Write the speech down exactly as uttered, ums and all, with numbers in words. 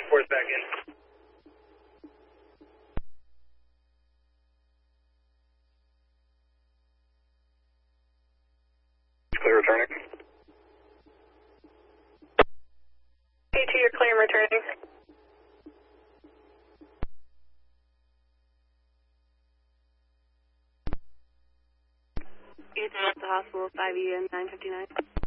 Force back in. Clear returning. K two, you're clear and returning. Houston at the hospital, five E N nine fifty-nine.